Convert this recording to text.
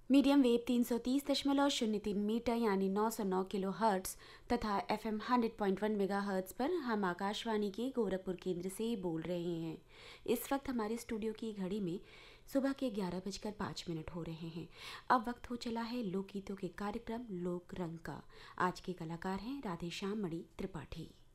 Medium wave 330.03 metre यानी 909 kilo hertz तथा FM 100.1 mega hertz पर हम आकाशवाणी के गोरखपुर केंद्र से बोल रहे हैं। इस वक्त हमारे स्टूडियो की घड़ी में सुबह के 11:05 हो रहे हैं। अब वक्त हो चला है लोकगीतों के कार्यक्रम लोक रंग का। आज के कलाकार हैं राधेश्याम मणि त्रिपाठी।